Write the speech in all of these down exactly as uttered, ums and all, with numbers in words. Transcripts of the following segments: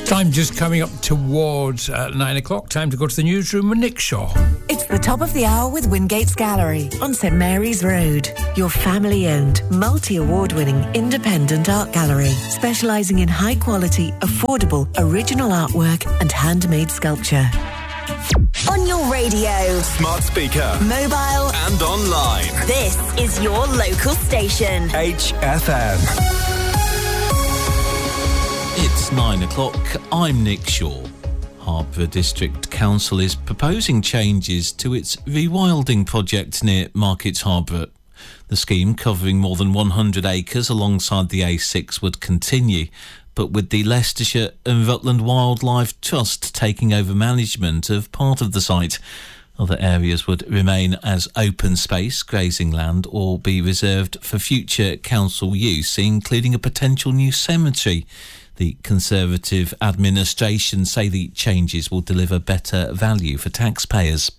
Time just coming up towards uh, nine o'clock. Time to go to the newsroom with Nick Shaw. It's the top of the hour with Wingates Gallery on St Mary's Road. Your family-owned, multi-award-winning independent art gallery, specialising in high-quality, affordable, original artwork and handmade sculpture. On your radio, smart speaker, mobile and online. This is your local station. H F M. It's nine o'clock. I'm Nick Shaw. Harborough District Council is proposing changes to its rewilding project near Markets Harborough. The scheme, covering more than one hundred acres alongside the A six, would continue, but with the Leicestershire and Rutland Wildlife Trust taking over management of part of the site. Other areas would remain as open space, grazing land, or be reserved for future council use, including a potential new cemetery. The Conservative administration say the changes will deliver better value for taxpayers.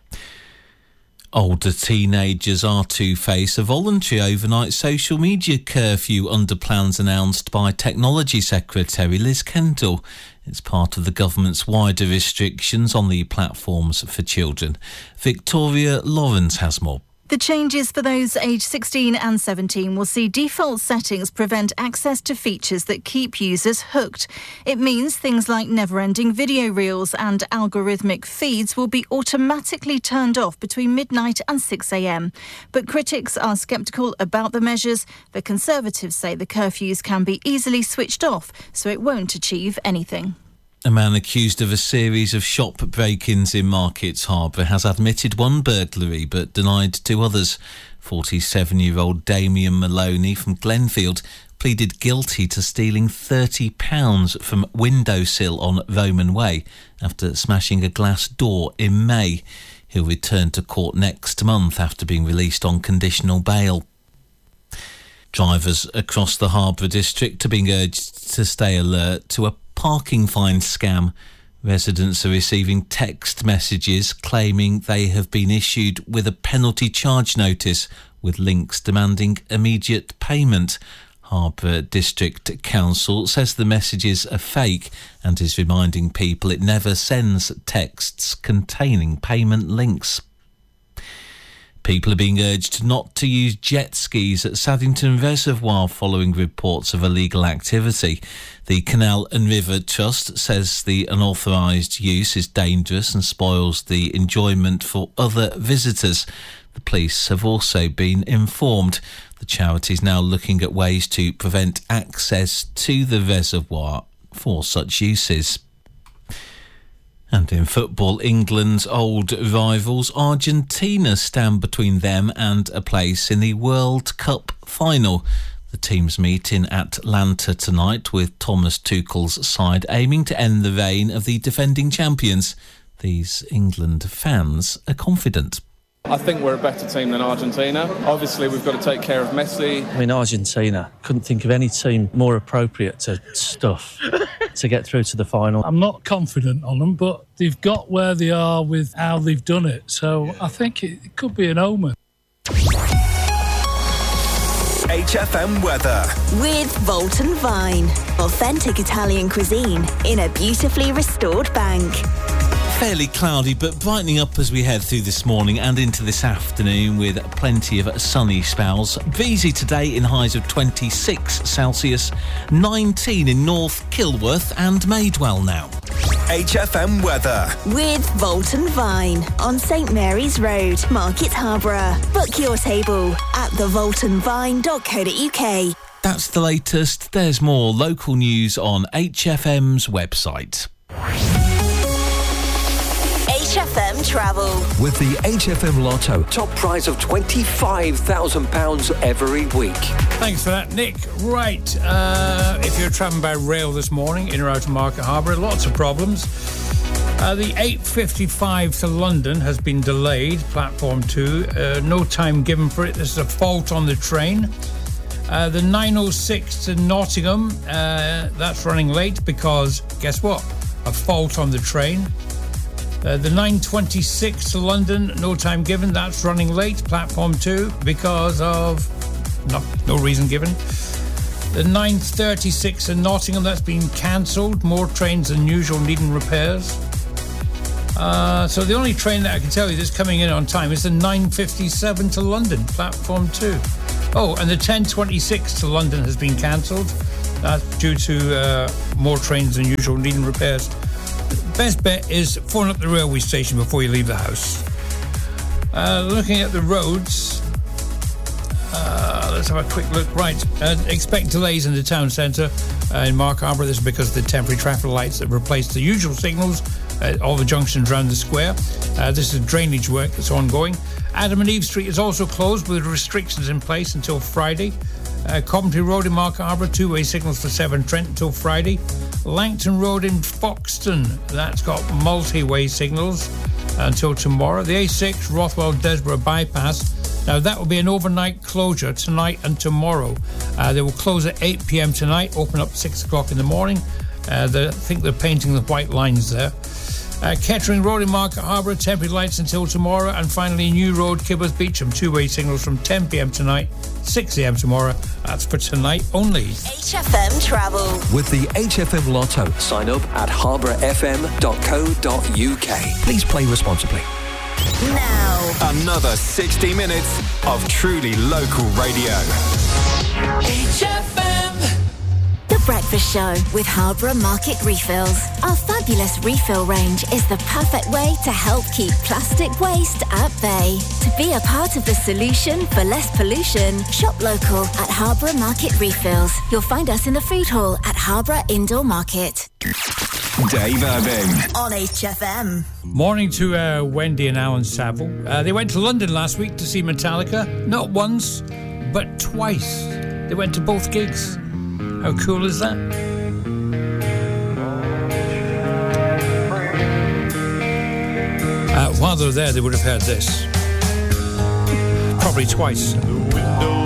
Older teenagers are to face a voluntary overnight social media curfew under plans announced by Technology Secretary Liz Kendall. It's part of the government's wider restrictions on the platforms for children. Victoria Lawrence has more. The changes for those aged sixteen and seventeen will see default settings prevent access to features that keep users hooked. It means things like never-ending video reels and algorithmic feeds will be automatically turned off between midnight and six a.m. But critics are sceptical about the measures. The Conservatives say the curfews can be easily switched off, so it won't achieve anything. A man accused of a series of shop break-ins in Markets Harborough has admitted one burglary but denied two others. forty-seven-year-old Damien Maloney from Glenfield pleaded guilty to stealing thirty pounds from windowsill on Roman Way after smashing a glass door in May. He'll return to court next month after being released on conditional bail. Drivers across the Harborough district are being urged to stay alert to a parking fine scam. Residents are receiving text messages claiming they have been issued with a penalty charge notice with links demanding immediate payment. Harborough District Council says the messages are fake and is reminding people it never sends texts containing payment links. People are being urged not to use jet skis at Saddington Reservoir following reports of illegal activity. The Canal and River Trust says the unauthorised use is dangerous and spoils the enjoyment for other visitors. The police have also been informed. The charity is now looking at ways to prevent access to the reservoir for such uses. And in football, England's old rivals Argentina stand between them and a place in the World Cup final. The teams meet in Atlanta tonight with Thomas Tuchel's side aiming to end the reign of the defending champions. These England fans are confident. I think we're a better team than Argentina. Obviously, we've got to take care of Messi. I mean, Argentina, couldn't think of any team more appropriate to stuff to get through to the final. I'm not confident on them, but they've got where they are with how they've done it. So I think it, it could be an omen. H F M weather. With Volton Vine. Authentic Italian cuisine in a beautifully restored bank. Fairly cloudy, but brightening up as we head through this morning and into this afternoon with plenty of sunny spells. Breezy today in highs of twenty-six Celsius, nineteen in North Kilworth and Madewell now. H F M weather. With Volton Vine on St Mary's Road, Market Harborough. Book your table at the volton vine dot co dot uk. That's the latest. There's more local news on H F M's website. H F M Travel. With the H F M Lotto, top prize of twenty-five thousand pounds every week. Thanks for that, Nick. Right, uh, if you're travelling by rail this morning, in or out of Market Harborough, lots of problems. Uh, the eight fifty-five to London has been delayed, platform two. Uh, no time given for it. There's a fault on the train. Uh, the nine oh six to Nottingham, uh, that's running late because, guess what? A fault on the train. Uh, the nine twenty-six to London, no time given, that's running late, platform two, because of no, no reason given. The nine thirty-six in Nottingham, that's been cancelled. More trains than usual needing repairs. Uh, so the only train that I can tell you that's coming in on time is the nine fifty-seven to London, platform two. Oh, and the ten twenty-six to London has been cancelled. That's due to uh, more trains than usual needing repairs. Best bet is phone up the railway station before you leave the house. Uh, looking at the roads, uh, let's have a quick look. Right, uh, expect delays in the town centre uh, in Mark Harbour. This is because of the temporary traffic lights that replace the usual signals at all the junctions around the square. Uh, this is drainage work that's ongoing. Adam and Eve Street is also closed with restrictions in place until Friday. Uh, Coventry Road in Market Harbour, two-way signals for Severn Trent until Friday. Langton Road in Foxton, that's got multi-way signals until tomorrow. The A six, Rothwell Desborough bypass. Now, that will be an overnight closure tonight and tomorrow. Uh, they will close at eight p.m. tonight, open up six o'clock in the morning. Uh, I think they're painting the white lines there. Uh, Kettering Road in Market Harbour, temporary lights until tomorrow. And finally, New Road, Kibworth Beecham, two-way signals from ten p.m. tonight, six a.m. tomorrow. That's for tonight only. H F M Travel. With the H F M Lotto. Sign up at harbour f m dot co dot u k. Please play responsibly. Now, Another sixty minutes of truly local radio. H F M. The Breakfast Show with Harborough Market Refills. Our fabulous refill range is the perfect way to help keep plastic waste at bay. To be a part of the solution for less pollution, shop local at Harborough Market Refills. You'll find us in the food hall at Harborough Indoor Market. Dave Irving on H F M. Morning to uh, Wendy and Alan Saville. Uh, they went to London last week to see Metallica. Not once, but twice. They went to both gigs. How cool is that? Uh, while they were there, they would have heard this. Probably twice.